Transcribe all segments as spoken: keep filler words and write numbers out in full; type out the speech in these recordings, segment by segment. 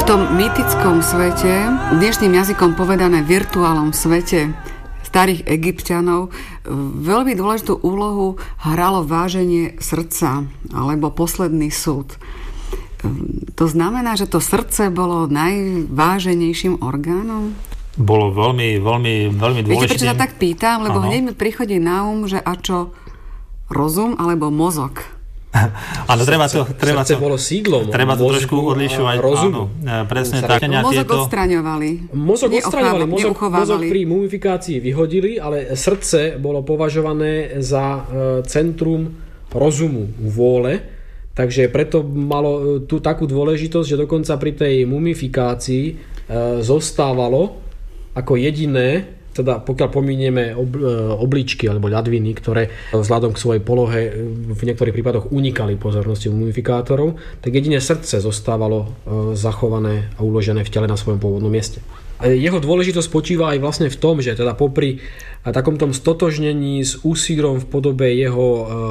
V tom mýtickom svete, dnešným jazykom povedané virtuálnom svete starých Egypťanov, veľmi dôležitú úlohu hralo váženie srdca alebo posledný súd. To znamená, že to srdce bolo najváženejším orgánom? Bolo veľmi, veľmi, veľmi dôležitým. Viete, prečo sa tak pýtam? Lebo ano. hneď mi prichodí na um, že a čo rozum alebo mozog? Áno, treba to, treba srdce to, bolo sídlom. Treba to trošku odlišovať. Rozumu. Áno, presne tak. Mozog tieto... odstraňovali. Mozog odstraňovali, mozog, mozog pri mumifikácii vyhodili, ale srdce bolo považované za centrum rozumu, vôle, takže preto malo tú takú dôležitosť, že dokonca pri tej mumifikácii zostávalo ako jediné, teda pokiaľ pominieme ob, obličky alebo ľadviny, ktoré vzhľadom k svojej polohe v niektorých prípadoch unikali pozornosti mumifikátorov, tak jediné srdce zostávalo zachované a uložené v tele na svojom pôvodnom mieste. Jeho dôležitosť spočíva aj vlastne v tom, že teda popri takomto stotožnení s úsírom v podobe jeho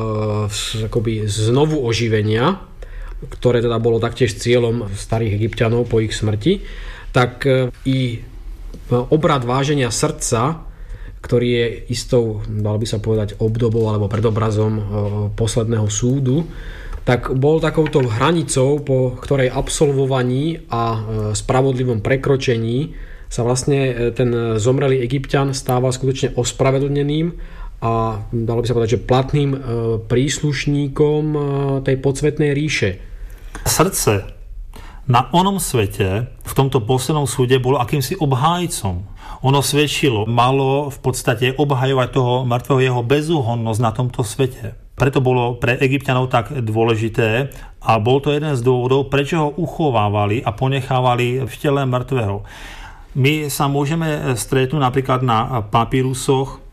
akoby znovu oživenia, ktoré teda bolo taktiež cieľom starých Egypťanov po ich smrti, tak i obrad váženia srdca, ktorý je istou, dalo by sa povedať, obdobou alebo predobrazom posledného súdu, tak bol takouto hranicou, po ktorej absolvovaní a spravodlivom prekročení sa vlastne ten zomrelý Egypťan stával skutočne ospravedlneným a dalo by sa povedať, že platným príslušníkom tej podsvetnej ríše. Srdce na onom svete, v tomto poslednom súde, bolo akýmsi obhájcom. Ono svedčilo, malo v podstate obhajovať toho mŕtvého jeho bezúhonnosť na tomto svete. Preto bolo pre Egypťanov tak dôležité a bol to jeden z dôvodov, prečo ho uchovávali a ponechávali v tele mŕtvého. My sa môžeme stretnúť napríklad na papírusoch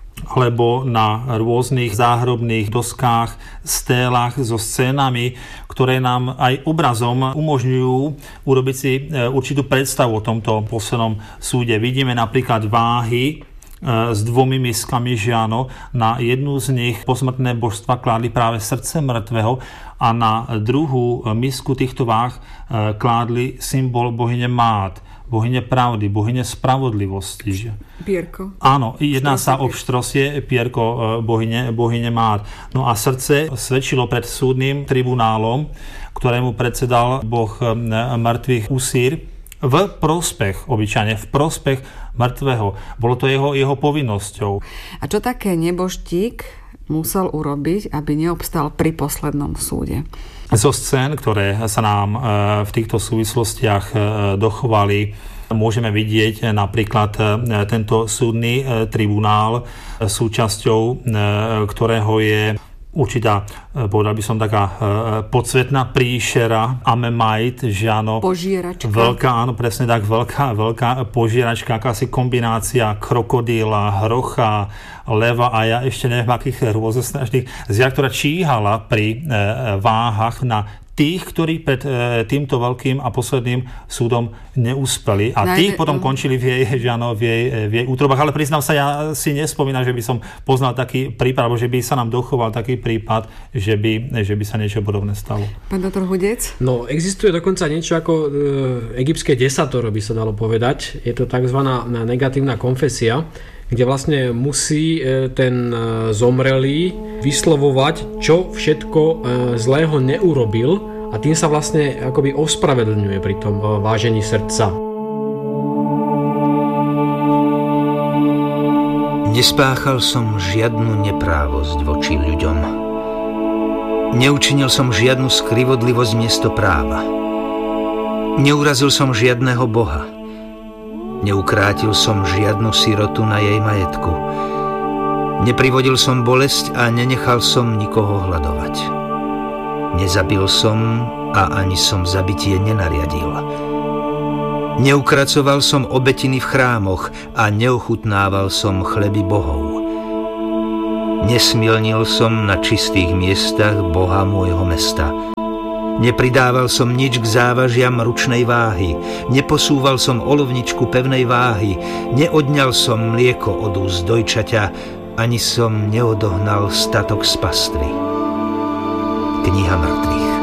alebo na rôznych záhrobných doskách, stélach so scénami, ktoré nám aj obrazom umožňujú urobiť si určitú predstavu o tomto poslednom súde. Vidíme napríklad váhy s dvomi miskami, že áno, na jednu z nich posmrtné božstva kládli práve srdce mŕtvého a na druhú misku týchto váh kládli symbol bohyne Mát, bohyne pravdy, bohyne spravodlivosti. Pierko. Áno, jedná sa o pštrosie, pierko bohyne, bohyne Mát. No a srdce svedčilo pred súdnym tribunálom, ktorému predsedal boh mŕtvych Usír, v prospech, obyčajne, v prospech mŕtvého. Bolo to jeho, jeho povinnosťou. A čo také nebožtík musel urobiť, aby neobstal pri poslednom súde? Zo scén, ktoré sa nám v týchto súvislostiach dochovali, môžeme vidieť napríklad tento súdny tribunál, súčasťou ktorého je určitá, povedal by som, taká podsvetná príšera, Amemait, že áno. Požieračka. Veľká, áno, presne tak, veľká, veľká požieračka, akási kombinácia krokodíla, hrocha, leva a ja ešte neviem, akých rôznostrašných zvier, ktorá číhala pri váhach na tých, ktorí pred e, týmto veľkým a posledným súdom neúspeli. A tých potom končili v jej, žiano, v jej, v jej útrobách. Ale priznám sa, ja si nespomínam, že by som poznal taký prípad, alebo že by sa nám dochoval taký prípad, že by, že by sa niečo podobné stalo. Pán doktor Hudec? No, existuje dokonca niečo ako e, egyptské desatoro, by sa dalo povedať. Je to takzvaná negatívna konfesia, kde vlastne musí ten zomrelý vyslovovať, čo všetko zlého neurobil a tým sa vlastne akoby ospravedlňuje pri tom vážení srdca. Nespáchal som žiadnu neprávosť voči ľuďom. Neučinil som žiadnu skrivodlivosť miesto práva. Neurazil som žiadneho boha. Neukrátil som žiadnu sirotu na jej majetku. Neprivodil som bolesť a nenechal som nikoho hľadovať. Nezabil som a ani som zabitie nenariadil. Neukracoval som obetiny v chrámoch a neochutnával som chleby bohov. Nesmilnil som na čistých miestach Boha môjho mesta. Nepridával som nič k závažiam ručnej váhy, neposúval som olovničku pevnej váhy, neodňal som mlieko od úst dojčaťa, ani som neodohnal statok z pastvy. Kniha mŕtvych.